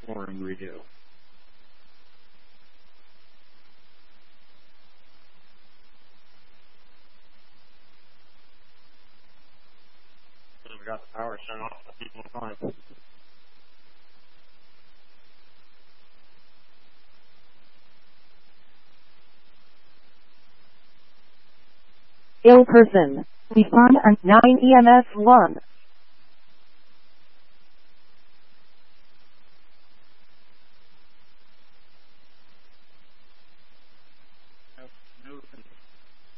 transform and redo. So we got the power shut off, the people are fine. Ill person. Respond on 9 EMS 1.